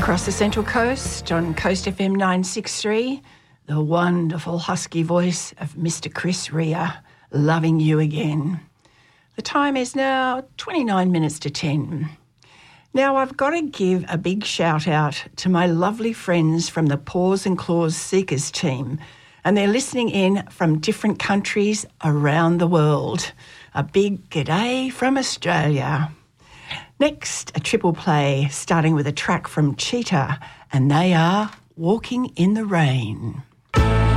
across the Central Coast on Coast FM 963, the wonderful husky voice of Mr. Chris Rea, loving you again. The time is now 29 minutes to 10. Now I've got to give a big shout out to my lovely friends from the Paws and Claws Seekers team, and they're listening in from different countries around the world. A big g'day from Australia. Next, a triple play starting with a track from Cheetah, and they are Walking in the Rain.